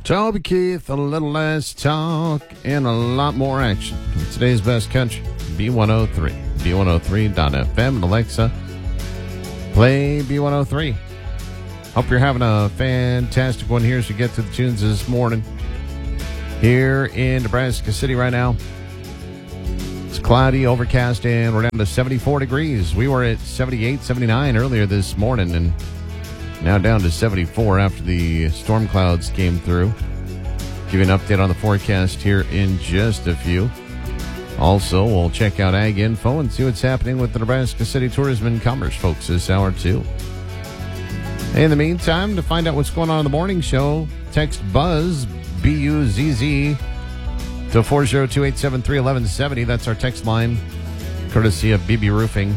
Toby Keith, a little less talk and a lot more action. Today's best country, B103. B103.fm and Alexa, play B103. Hope you're having a fantastic one here as we get to the tunes this morning. Here in Nebraska City right now, it's cloudy, overcast, and we're down to 74 degrees. We were at 78, 79 earlier this morning, and now down to 74 after the storm clouds came through. Give you an update on the forecast here in just a few. Also, we'll check out Ag Info and see what's happening with the Nebraska City Tourism and Commerce folks this hour, too. In the meantime, to find out what's going on in the morning show, text BUZZ, B-U-Z-Z, to 402-873-1170. That's our text line, courtesy of BB Roofing.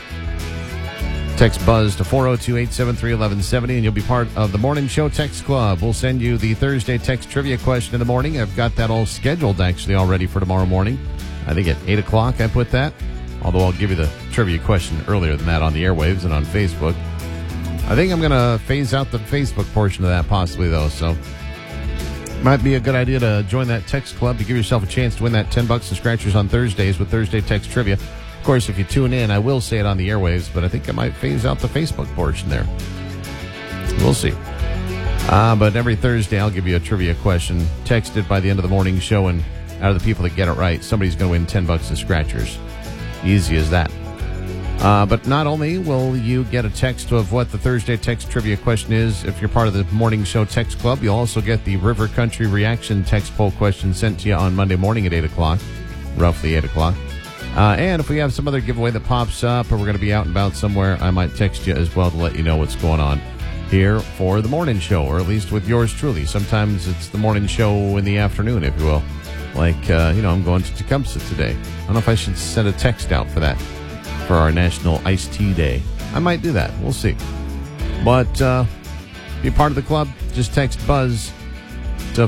Text BUZZ to 402-873-1170, and you'll be part of the Morning Show Text Club. We'll send you the Thursday text trivia question in the morning. I've got that all scheduled, actually, already for tomorrow morning. I think at 8 o'clock I put that, although I'll give you the trivia question earlier than that on the airwaves and on Facebook. I think I'm going to phase out the Facebook portion of that possibly, though, so might be a good idea to join that text club to give yourself a chance to win that $10 in scratchers on Thursdays with Thursday text trivia. Of course, if you tune in, I will say it on the airwaves, but I think I might phase out the Facebook portion there. We'll see. But every Thursday, I'll give you a trivia question texted by the end of the morning show, and out of the people that get it right, somebody's going to win $10 in scratchers. Easy as that. But not only will you get a text of what the Thursday text trivia question is, if you're part of the Morning Show Text Club, you'll also get the River Country Reaction text poll question sent to you on Monday morning at 8 o'clock, roughly 8 o'clock. And if we have some other giveaway that pops up or we're going to be out and about somewhere, I might text you as well to let you know what's going on here for the morning show, or at least with yours truly. Sometimes it's the morning show in the afternoon, if you will. Like, I'm going to Tecumseh today. I don't know if I should send a text out for that, for our National Iced Tea Day. I might do that. We'll see. But be part of the club. Just text BUZZ to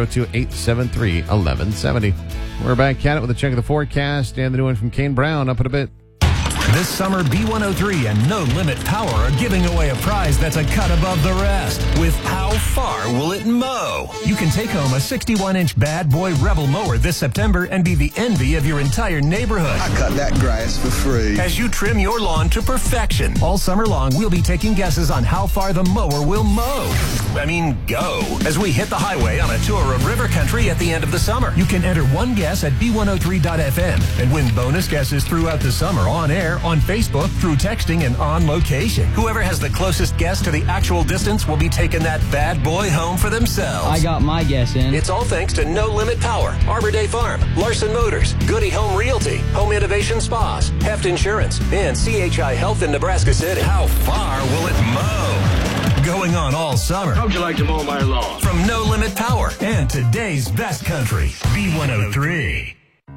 402-873-1170. We're back at it with a check of the forecast and the new one from Kane Brown up in a bit. This summer, B103 and No Limit Power are giving away a prize that's a cut above the rest with How Far Will It Mow? You can take home a 61-inch Bad Boy Rebel mower this September and be the envy of your entire neighborhood. I cut that grass for free. As you trim your lawn to perfection. All summer long, we'll be taking guesses on how far the mower will mow. Go. As we hit the highway on a tour of River Country at the end of the summer. You can enter one guess at B103.fm and win bonus guesses throughout the summer on air, on Facebook, through texting, and on location. Whoever has the closest guess to the actual distance will be taking that bad boy home for themselves. I got my guess in. It's all thanks to No Limit Power, Arbor Day Farm, Larson Motors, Goody Home Realty, Home Innovation Spas, Heft Insurance, and CHI Health in Nebraska City. How far will it mow? Going on all summer. How'd you like to mow my lawn? From No Limit Power and today's best country, B103.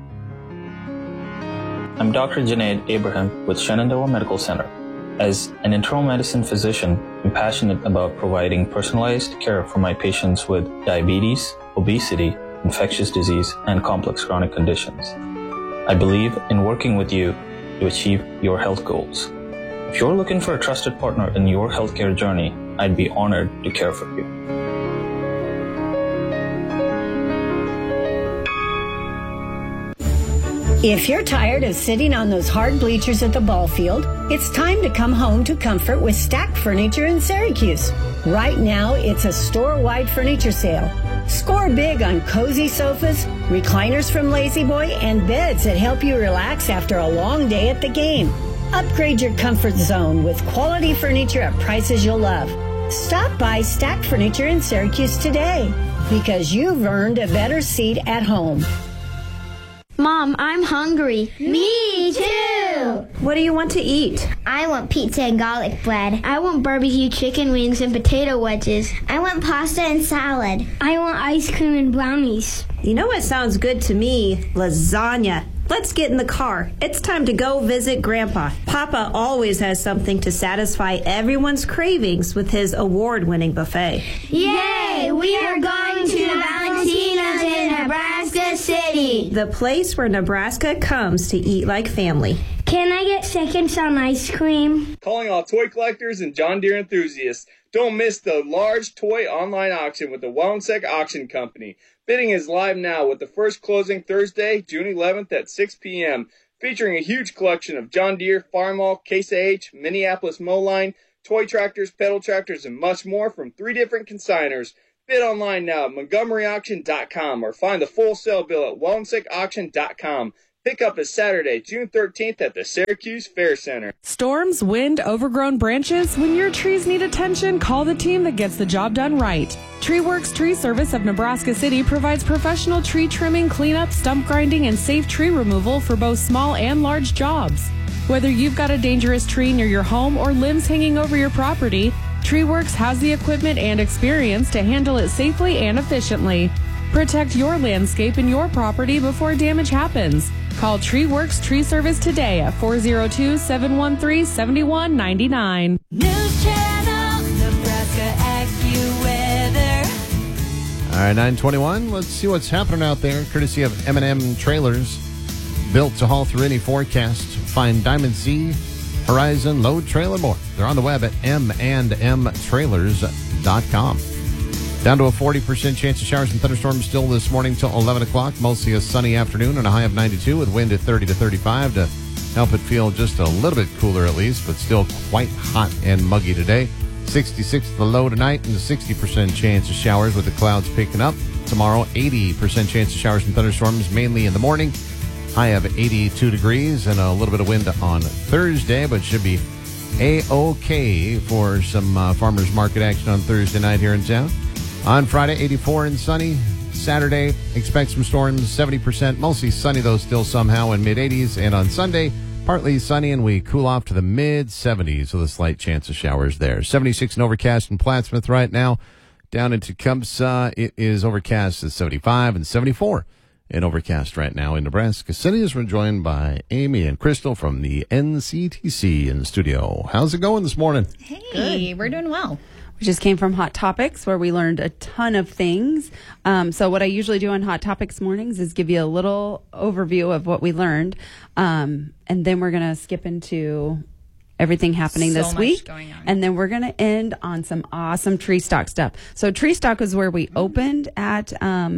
I'm Dr. Junaid Abraham with Shenandoah Medical Center. As an internal medicine physician, I'm passionate about providing personalized care for my patients with diabetes, obesity, infectious disease, and complex chronic conditions. I believe in working with you to achieve your health goals. If you're looking for a trusted partner in your healthcare journey, I'd be honored to care for you. If you're tired of sitting on those hard bleachers at the ball field, it's time to come home to comfort with Stack Furniture in Syracuse. Right now, it's a store-wide furniture sale. Score big on cozy sofas, recliners from Lazy Boy, and beds that help you relax after a long day at the game. Upgrade your comfort zone with quality furniture at prices you'll love. Stop by Stack Furniture in Syracuse today, because you've earned a better seat at home. Mom, I'm hungry. Me too! What do you want to eat? I want pizza and garlic bread. I want barbecue chicken wings and potato wedges. I want pasta and salad. I want ice cream and brownies. You know what sounds good to me? Lasagna. Let's get in the car. It's time to go visit Grandpa. Papa always has something to satisfy everyone's cravings with his award-winning buffet. Yay! We are going to Valentina's in Nebraska City. The place where Nebraska comes to eat like family. Can I get seconds on ice cream? Calling all toy collectors and John Deere enthusiasts. Don't miss the large toy online auction with the Wellensec Auction Company. Bidding is live now with the first closing Thursday, June 11th at 6 p.m., featuring a huge collection of John Deere, Farmall, Case IH, Minneapolis Mowline, toy tractors, pedal tractors, and much more from 3 different consigners. Bid online now at MontgomeryAuction.com or find the full sale bill at WellensecAuction.com. Pickup is Saturday, June 13th at the Syracuse Fair Center. Storms, wind, overgrown branches. When your trees need attention, call the team that gets the job done right. TreeWorks Tree Service of Nebraska City provides professional tree trimming, cleanup, stump grinding, and safe tree removal for both small and large jobs. Whether you've got a dangerous tree near your home or limbs hanging over your property, TreeWorks has the equipment and experience to handle it safely and efficiently. Protect your landscape and your property before damage happens. Call TreeWorks Tree Service today at 402-713-7199. News Channel, Nebraska AccuWeather. All right, 9:21. Let's see what's happening out there. Courtesy of M&M Trailers, built to haul through any forecast. Find Diamond Z, Horizon, Load, Trailer, more. They're on the web at m&mtrailers.com. Down to a 40% chance of showers and thunderstorms still this morning till 11 o'clock. Mostly a sunny afternoon and a high of 92 with wind at 30 to 35 to help it feel just a little bit cooler at least, but still quite hot and muggy today. 66 the low tonight and a 60% chance of showers with the clouds picking up. Tomorrow, 80% chance of showers and thunderstorms mainly in the morning. High of 82 degrees and a little bit of wind on Thursday, but should be A-OK for some farmers market action on Thursday night here in town. On Friday, 84 and sunny. Saturday, expect some storms, 70%. Mostly sunny, though, still somehow in mid-80s. And on Sunday, partly sunny, and we cool off to the mid-70s with a slight chance of showers there. 76 and overcast in Plattsmouth right now. Down into Cubs, it is overcast at 75 and 74. And overcast right now in Nebraska City as we're joined by Amy and Crystal from the NCTC in the studio. How's it going this morning? Hey, We're doing well. We just came from Hot Topics where we learned a ton of things. So what I usually do on Hot Topics mornings is give you a little overview of what we learned. And then we're going to skip into everything happening this week. Going on. And then we're going to end on some awesome tree stock stuff. So tree stock is where we opened at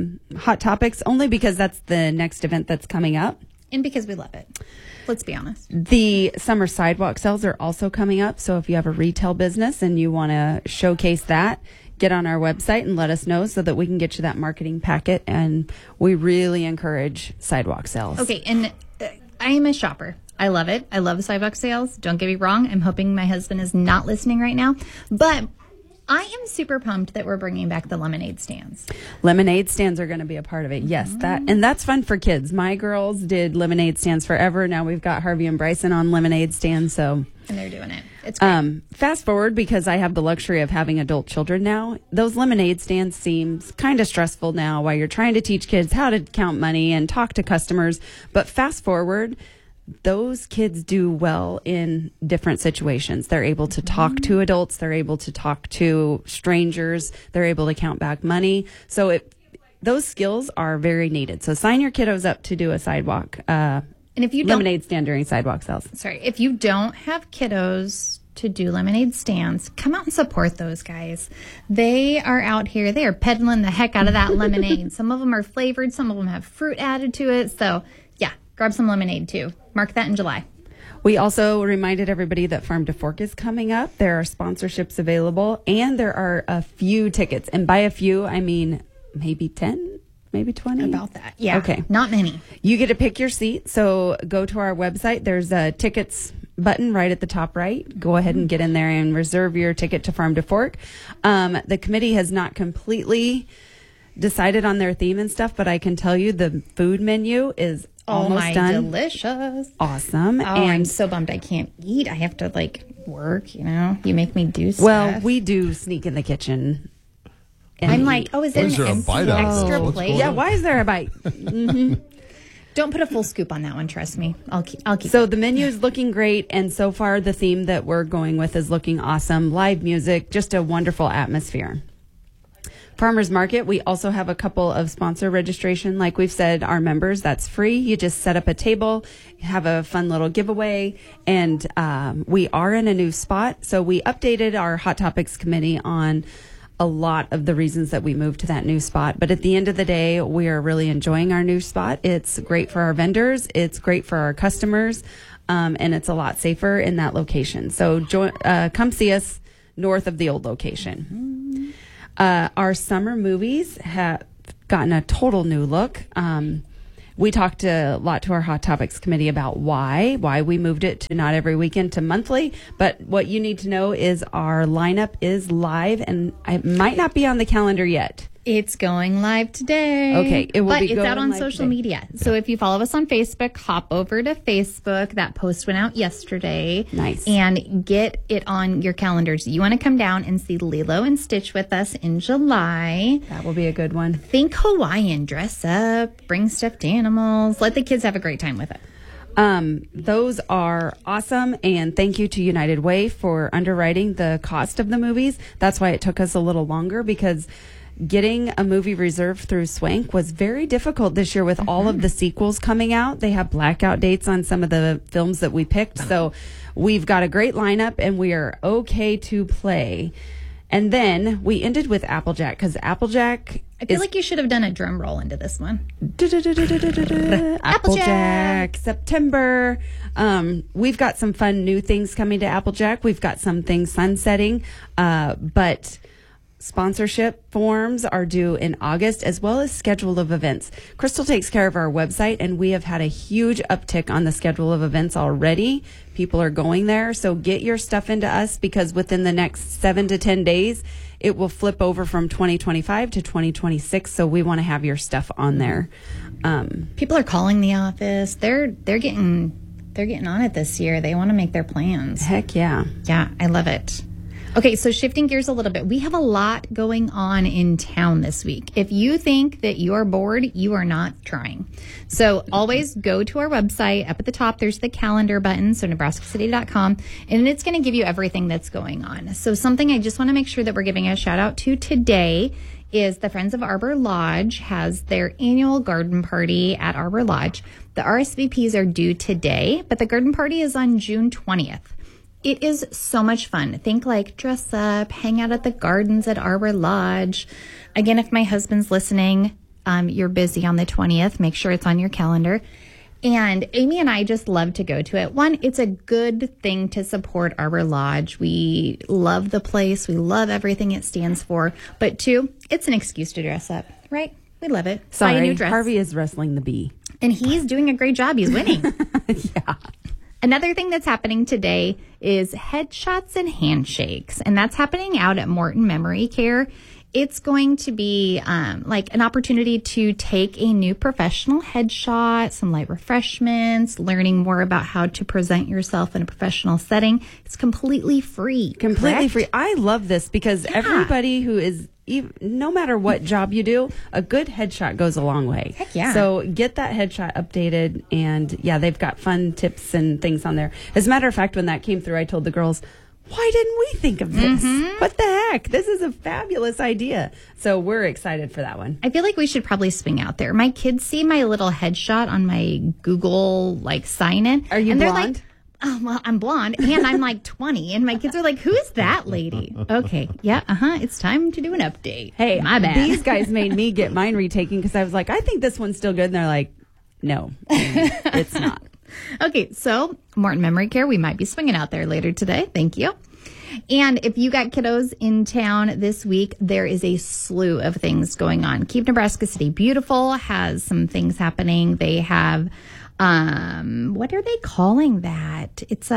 Hot Topics only because that's the next event that's coming up. And because we love it. Let's be honest. The summer sidewalk sales are also coming up. So if you have a retail business and you want to showcase that, get on our website and let us know so that we can get you that marketing packet. And we really encourage sidewalk sales. Okay. And I am a shopper. I love it. I love sidewalk sales. Don't get me wrong. I'm hoping my husband is not listening right now. But I am super pumped that we're bringing back the lemonade stands. Lemonade stands are going to be a part of it. Yes, that's fun for kids. My girls did lemonade stands forever. Now we've got Harvey and Bryson on lemonade stands. So and they're doing it. It's great. Fast forward, because I have the luxury of having adult children now. Those lemonade stands seems kind of stressful now while you're trying to teach kids how to count money and talk to customers. But fast forward, those kids do well in different situations. They're able to talk to adults. They're able to talk to strangers. They're able to count back money. So those skills are very needed. So sign your kiddos up to do a sidewalk, and if you lemonade stand during sidewalk sales. Sorry, if you don't have kiddos to do lemonade stands, come out and support those guys. They are out here. They are peddling the heck out of that lemonade. Some of them are flavored. Some of them have fruit added to it. So yeah, grab some lemonade too. Mark that in July. We also reminded everybody that Farm to Fork is coming up. There are sponsorships available, and there are a few tickets. And by a few, I mean maybe 10, maybe 20. About that. Yeah. Okay. Not many. You get to pick your seat. So go to our website. There's a tickets button right at the top right. Go ahead and get in there and reserve your ticket to Farm to Fork. The committee has not completely decided on their theme and stuff, but I can tell you the food menu is almost done. Delicious. Awesome. Oh, and I'm so bummed I can't eat. I have to work, You make me do stuff. Well, we do sneak in the kitchen. I'm like, is there an extra plate? Yeah, why is there a bite? Mm-hmm. Don't put a full scoop on that one, trust me. I'll keep So the menu is looking great, and so far the theme that we're going with is looking awesome. Live music, just a wonderful atmosphere. Farmers Market, we also have a couple of sponsor registration. Like we've said, our members, that's free. You just set up a table, have a fun little giveaway, and we are in a new spot. So we updated our Hot Topics committee on a lot of the reasons that we moved to that new spot. But at the end of the day, we are really enjoying our new spot. It's great for our vendors. It's great for our customers. And it's a lot safer in that location. So come see us north of the old location. Our summer movies have gotten a total new look. We talked a lot to our Hot Topics committee about why we moved it to not every weekend to monthly. But what you need to know is our lineup is live, and it might not be on the calendar yet. It's going live today. Okay, it will but be it's going out on live social today. media. So if you follow us on Facebook, hop over to Facebook. That post went out yesterday. Nice. And get it on your calendars. You want to come down and see Lilo and Stitch with us in July. That will be a good one. Think Hawaiian, dress up, bring stuffed animals. Let the kids have a great time with it. Those are awesome, and thank you to United Way for underwriting the cost of the movies. That's why it took us a little longer, because getting a movie reserved through Swank was very difficult this year with all of the sequels coming out. They have blackout dates on some of the films that we picked. So we've got a great lineup, and we are okay to play. And then we ended with Applejack, because Applejack I feel like you should have done a drum roll into this one. Applejack, September. We've got some fun new things coming to Applejack. We've got some things sunsetting, but sponsorship forms are due in August, as well as schedule of events. Crystal takes care of our website, and we have had a huge uptick on the schedule of events already. People are going there. So get your stuff into us, because within the next 7 to 10 days, it will flip over from 2025 to 2026. So we want to have your stuff on there. People are calling the office. They're getting on it this year. They want to make their plans. Heck yeah. Yeah, I love it. Okay, so shifting gears a little bit, we have a lot going on in town this week. If you think that you're bored, you are not trying. So always go to our website. Up at the top, there's the calendar button, so nebraskacity.com, and it's going to give you everything that's going on. So something I just want to make sure that we're giving a shout out to today is the Friends of Arbor Lodge has their annual garden party at Arbor Lodge. The RSVPs are due today, but the garden party is on June 20th. It is so much fun. Think like dress up, hang out at the gardens at Arbor Lodge. Again, if my husband's listening, you're busy on the 20th. Make sure it's on your calendar. And Amy and I just love to go to it. One, it's a good thing to support Arbor Lodge. We love the place. We love everything it stands for. But two, it's an excuse to dress up, right? We love it. Buy a Sorry, new dress. Harvey is wrestling the bee. And he's doing a great job. He's winning. Yeah. Another thing that's happening today is headshots and handshakes, and that's happening out at Morton Memory Care. It's going to be like an opportunity to take a new professional headshot, some light refreshments, learning more about how to present yourself in a professional setting. It's completely free. Completely correct? free. I love this, because everybody who is, no matter what job you do, a good headshot goes a long way. Heck yeah. So get that headshot updated, and yeah, they've got fun tips and things on there. As a matter of fact, when that came through, I told the girls, why didn't we think of this? What the heck? This is a fabulous idea. So we're excited for that one. I feel like we should probably swing out there. My kids see my little headshot on my Google sign-in. Are you and they're blonde? like, oh, well, I'm blonde, and I'm 20. And my kids are like, who is that lady? Okay, yeah, it's time to do an update. Hey, my bad. These guys made me get mine retaken, because I was like, I think this one's still good. And they're like, no, it's not. Okay, so Morton Memory Care, we might be swinging out there later today. Thank you. And if you got kiddos in town this week, there is a slew of things going on. Keep Nebraska City Beautiful has some things happening. They have, what are they calling that? It's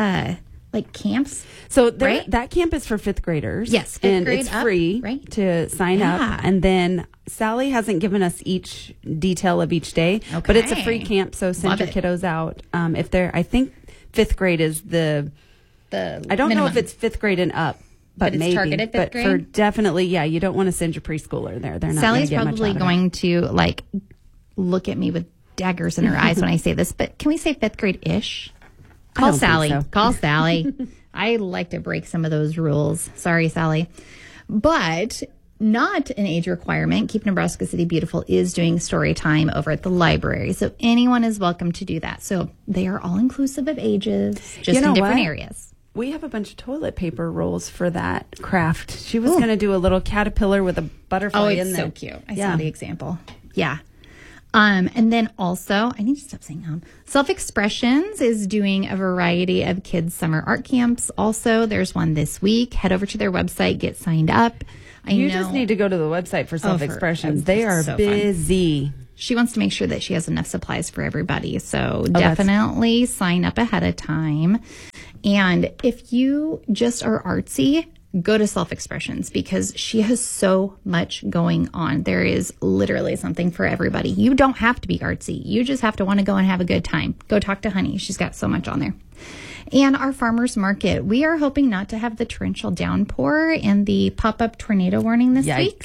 camps. So right? that camp is for fifth graders. Yes, fifth and grade it's up, free right? to sign up. And then Sally hasn't given us each detail of each day, but it's a free camp. So send Love your it. kiddos out. If they're, I think fifth grade is the I don't know if it's fifth grade and up, but it's maybe. targeted fifth but grade? for definitely, yeah, you don't want to send your preschooler there. They're not. Sally's gonna get probably much out of it. going to look at me with daggers in her eyes when I say this, but can we say fifth grade-ish? Call don't think Sally. so. Call Sally. I like to break some of those rules. Sorry, Sally. But not an age requirement, Keep Nebraska City Beautiful is doing story time over at the library. So anyone is welcome to do that. So they are all inclusive of ages, just in different areas. We have a bunch of toilet paper rolls for that craft. She was going to do a little caterpillar with a butterfly in there. Oh, it's so cute. I saw the example. Yeah. And then also, I need to stop saying Self Expressions is doing a variety of kids' summer art camps. Also, there's one this week. Head over to their website, get signed up. You just need to go to the website for Self Expressions. They are so busy. Fun. She wants to make sure that she has enough supplies for everybody. So definitely sign up ahead of time. And if you just are artsy, go to Self Expressions because she has so much going on. There is literally something for everybody. You don't have to be artsy. You just have to want to go and have a good time. Go talk to Honey. She's got so much on there. And our farmers market, we are hoping not to have the torrential downpour and the pop-up tornado warning this week.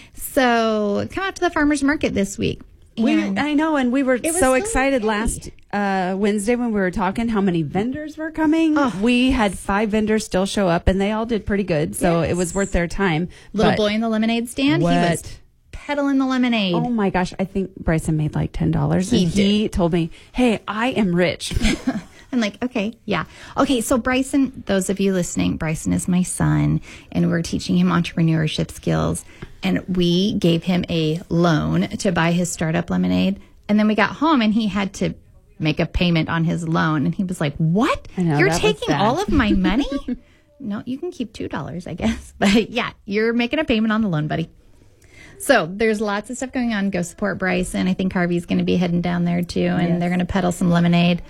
So come out to the farmers market this week. I know, and we were so excited last Wednesday when we were talking how many vendors were coming. We had 5 vendors still show up, and they all did pretty good, so it was worth their time. Little boy in the lemonade stand, he was peddling the lemonade. Oh my gosh, I think Bryson made like $10. He told me, hey, I am rich. I'm like, okay, yeah. Okay, so Bryson, those of you listening, Bryson is my son, and we're teaching him entrepreneurship skills. And we gave him a loan to buy his startup lemonade. And then we got home, and he had to make a payment on his loan. And he was like, what? You're taking all of my money? No, you can keep $2, I guess. But yeah, you're making a payment on the loan, buddy. So there's lots of stuff going on. Go support Bryson. I think Harvey's going to be heading down there, too, and they're going to peddle some lemonade.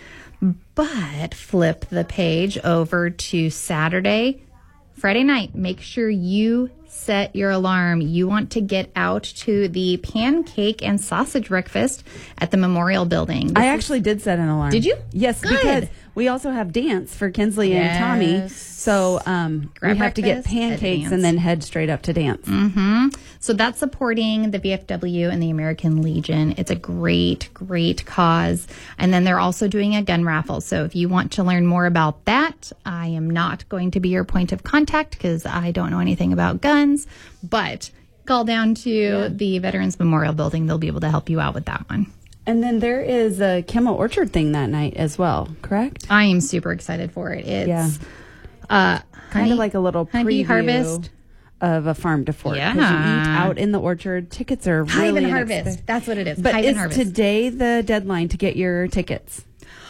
But flip the page over to Friday night. Make sure you set your alarm. You want to get out to the pancake and sausage breakfast at the Memorial Building. I actually did set an alarm. Did you? Yes, because we also have dance for Kinsley and Tommy. So we have to get pancakes and then head straight up to dance. Mm-hmm. So that's supporting the VFW and the American Legion. It's a great, great cause. And then they're also doing a gun raffle. So if you want to learn more about that, I am not going to be your point of contact because I don't know anything about guns. But call down to the Veterans Memorial Building. They'll be able to help you out with that one. And then there is a Kimmel Orchard thing that night as well, correct? I am super excited for it. It's kind of like a little preview harvest of a farm to fork. Yeah. Because you eat out in the orchard. Tickets are Hive really and Harvest. That's what it is. But Hive is and Harvest. Today the deadline to get your tickets?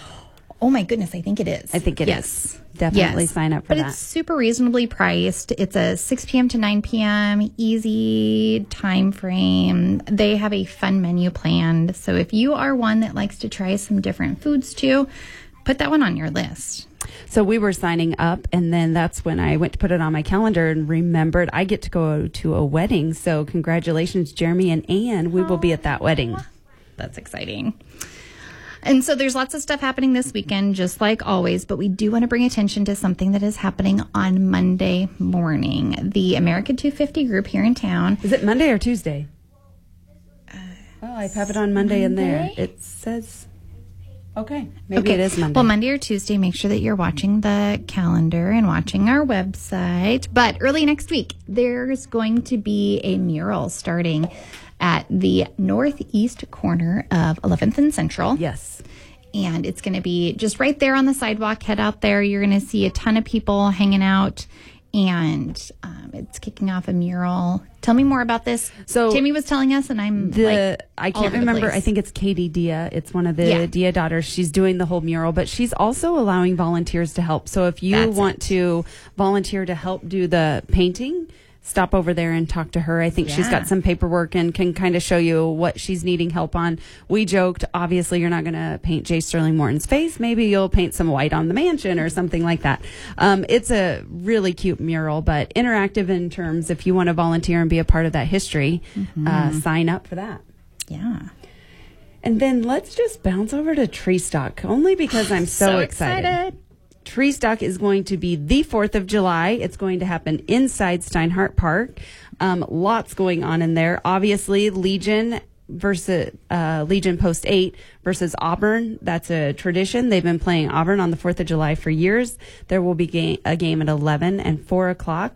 Oh my goodness, I think it is. I think it is. Definitely sign up for that. But it's super reasonably priced. It's a 6 p.m. to 9 p.m. easy time frame. They have a fun menu planned. So if you are one that likes to try some different foods too, put that one on your list. So we were signing up, and then that's when I went to put it on my calendar and remembered I get to go to a wedding. So congratulations, Jeremy and Ann. We will be at that wedding. That's exciting. And so there's lots of stuff happening this weekend, just like always, but we do want to bring attention to something that is happening on Monday morning. The America 250 group here in town. Is it Monday or Tuesday? I have it on Monday in there. It says... Okay. Maybe it is Monday. Well, Monday or Tuesday, make sure that you're watching the calendar and watching our website. But early next week, there's going to be a mural starting at the northeast corner of 11th and Central. Yes. And it's going to be just right there on the sidewalk. Head out there. You're going to see a ton of people hanging out. And it's kicking off a mural. Tell me more about this. So Timmy was telling us, and I can't remember. I think it's Katie Dia. It's one of the Dia daughters. She's doing the whole mural, but she's also allowing volunteers to help. So if you want to volunteer to help do the painting, stop over there and talk to her. I think she's got some paperwork and can kind of show you what she's needing help on. We joked, obviously, you're not going to paint J. Sterling Morton's face. Maybe you'll paint some white on the mansion or something like that. It's a really cute mural, but interactive in terms, if you want to volunteer and be a part of that history, sign up for that. Yeah. And then let's just bounce over to Tree Stock, only because I'm so excited. Tree Stock is going to be the 4th of July. It's going to happen inside Steinhardt Park. Lots going on in there. Obviously, Legion versus Legion Post 8 versus Auburn. That's a tradition. They've been playing Auburn on the 4th of July for years. There will be a game at 11 and 4 o'clock.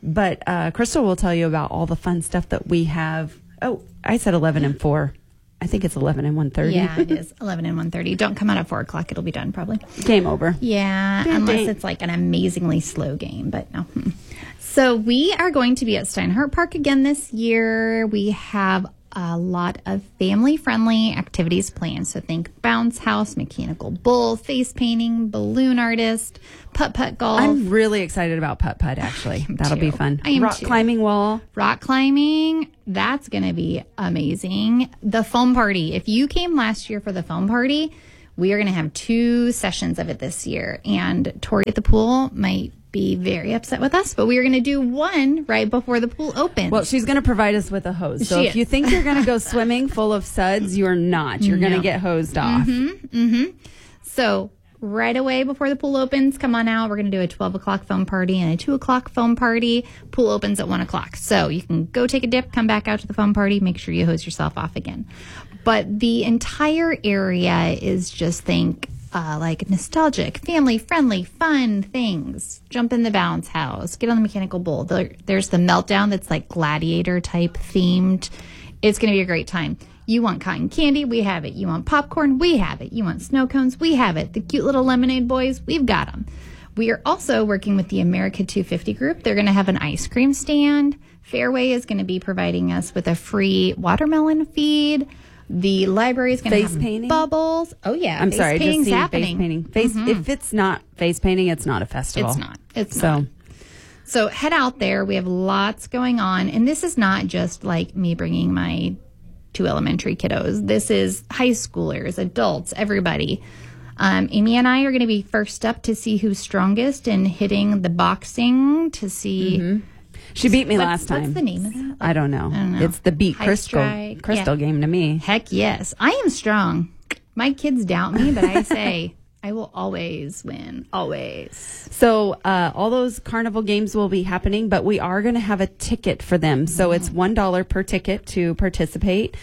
But Crystal will tell you about all the fun stuff that we have. Oh, I said 11 and 4. I think it's 11 and 1:30. Yeah, it is 11 and 1:30. Don't come out at 4 o'clock. It'll be done probably. Game over. Yeah, unless it's like an amazingly slow game, but no. So we are going to be at Steinhardt Park again this year. We have a lot of family-friendly activities planned. So think bounce house, mechanical bull, face painting, balloon artist, putt-putt golf. I'm really excited about putt-putt, actually. That'll be fun. I am Rock too. climbing wall. Rock climbing, that's going to be amazing. The foam party. If you came last year for the foam party, we are going to have 2 sessions of it this year. And Tori at the pool might be very upset with us, but we are going to do one right before the pool opens. Well, she's going to provide us with a hose. So She if is. you think you're going to go swimming full of suds, you're not. You're going to get hosed off. So right away before the pool opens, come on out. We're going to do a 12 o'clock foam party and a 2 o'clock foam party. Pool opens at 1 o'clock. So you can go take a dip, come back out to the foam party, make sure you hose yourself off again. But the entire area is just like nostalgic, family-friendly, fun things. Jump in the bounce house. Get on the mechanical bull. There's the meltdown that's like gladiator-type themed. It's going to be a great time. You want cotton candy? We have it. You want popcorn? We have it. You want snow cones? We have it. The cute little lemonade boys? We've got them. We are also working with the America 250 group. They're going to have an ice cream stand. Fairway is going to be providing us with a free watermelon feed. The library is going to have painting? bubbles. Oh, yeah. I'm sorry, just painting's seeing happening. face painting. If it's not face painting, it's not a festival. It's not. It's not. So head out there. We have lots going on. And this is not just like me bringing my 2 elementary kiddos. This is high schoolers, adults, everybody. Amy and I are going to be first up to see who's strongest in hitting the boxing to see. She beat me last time. What's the name of that? I don't know. It's the beat High Crystal strike. game to me. Heck yes. I am strong. My kids doubt me, but I say I will always win. Always. So all those carnival games will be happening, but we are going to have a ticket for them. So it's $1 per ticket to participate.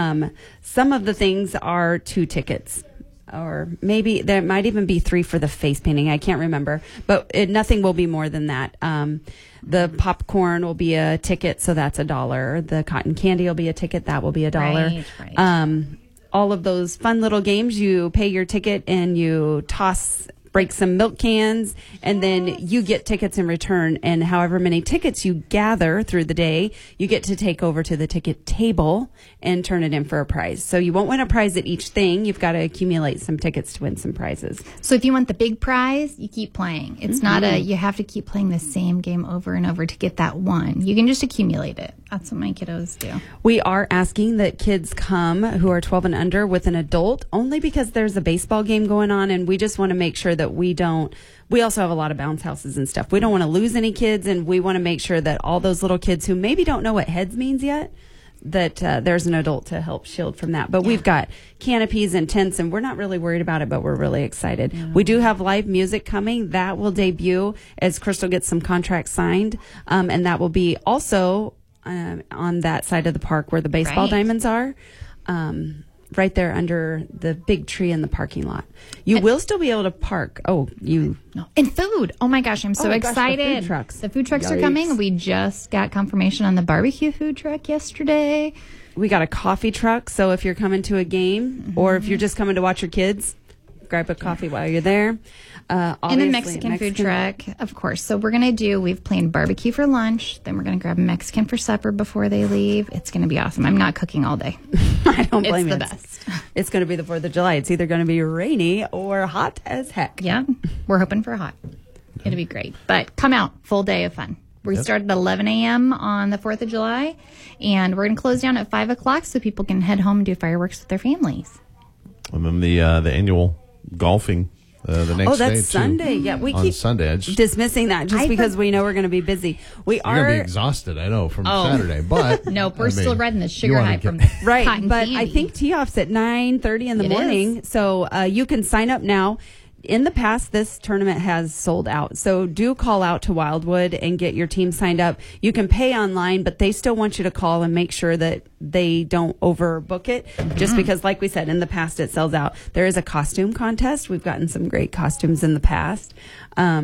Some of the things are 2 tickets. Or maybe there might even be 3 for the face painting. I can't remember, but nothing will be more than that. The popcorn will be a ticket, so that's $1. The cotton candy will be a ticket, that will be $1. Right. All of those fun little games, you pay your ticket and you break some milk cans, and then you get tickets in return. And however many tickets you gather through the day, you get to take over to the ticket table and turn it in for a prize. So you won't win a prize at each thing. You've got to accumulate some tickets to win some prizes. So if you want the big prize, you keep playing. It's not you have to keep playing the same game over and over to get that one. You can just accumulate it. That's what my kiddos do. We are asking that kids come who are 12 and under with an adult, only because there's a baseball game going on, and we just want to make sure that we also have a lot of bounce houses and stuff. We don't want to lose any kids, and we want to make sure that all those little kids who maybe don't know what heads means yet, that there's an adult to help shield from that. But we've got canopies and tents, and we're not really worried about it, but we're really excited. Yeah. We do have live music coming. That will debut as Crystal gets some contracts signed, and that will be also on that side of the park where the baseball diamonds are. Right there under the big tree in the parking lot. You will still be able to park. And food. Oh my gosh, I'm so excited. The food trucks. The food trucks are coming. We just got confirmation on the barbecue food truck yesterday. We got a coffee truck. So if you're coming to a game or if you're just coming to watch your kids, grab a coffee while you're there. And the Mexican food truck, of course. So we've planned barbecue for lunch. Then we're going to grab Mexican for supper before they leave. It's going to be awesome. I'm not cooking all day. I don't blame you. It's the best. It's going to be the 4th of July. It's either going to be rainy or hot as heck. Yeah. We're hoping for hot. It'll be great. But come out. Full day of fun. We start at 11 a.m. on the 4th of July. And we're going to close down at 5 o'clock so people can head home and do fireworks with their families. And then the annual golfing the next day. That's Sunday. Yeah, we keep Sunday. dismissing that just because we know we're going to be busy. You're going to be exhausted, I know, from Saturday. But nope, we're still riding the sugar high from right. cotton But candy. I think tee-off's at 9:30 in the morning. So you can sign up now. In the past, this tournament has sold out. So do call out to Wildwood and get your team signed up. You can pay online, but they still want you to call and make sure that they don't overbook it. Just because, like we said, in the past it sells out. There is a costume contest. We've gotten some great costumes in the past. And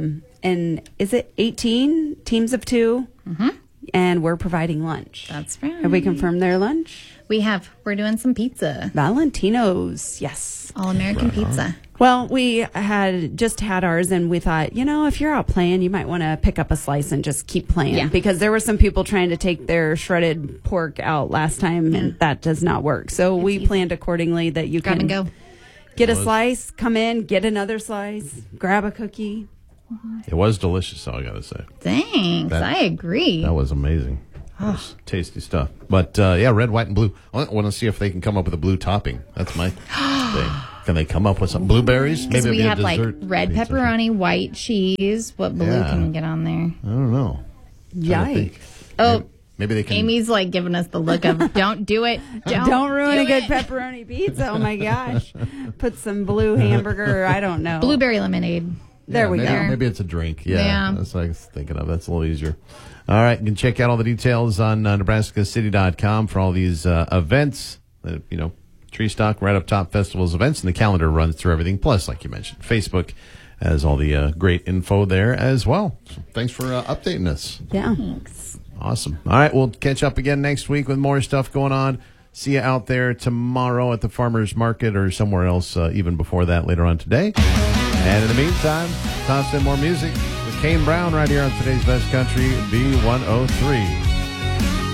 and is it 18 teams of 2? Mm-hmm. And we're providing lunch. That's right. Have we confirmed their lunch? We have. We're doing some pizza. Valentino's, yes. All-American pizza. Well, we had just had ours, and we thought, if you're out playing, you might want to pick up a slice and just keep playing. Yeah. Because there were some people trying to take their shredded pork out last time, and that does not work. So we planned accordingly that you Grab can and go. Get a slice, come in, get another slice, grab a cookie. It was delicious, I got to say. Thanks. I agree. That was amazing. That was tasty stuff. But, red, white, and blue. I want to see if they can come up with a blue topping. That's my thing. Can they come up with some blueberries? Because we it'd be a have like dessert red pizza. pepperoni, white cheese. What blue can we get on there? I don't know. Yikes. Oh, maybe they can. Amy's like giving us the look of, don't do it. Don't ruin do a good it." pepperoni pizza. Oh, my gosh. Put some blue hamburger, I don't know. Blueberry lemonade. There we maybe, go. Maybe it's a drink. Yeah. That's what I was thinking of. That's a little easier. All right. You can check out all the details on NebraskaCity.com for all these events. Tree Stock right up top, festivals, events, and the calendar runs through everything. Plus, like you mentioned, Facebook has all the great info there as well. So thanks for updating us. Yeah. Thanks. Awesome. All right. We'll catch up again next week with more stuff going on. See you out there tomorrow at the farmers market or somewhere else even before that later on today. And in the meantime, toss in more music with Kane Brown right here on today's Best Country B103.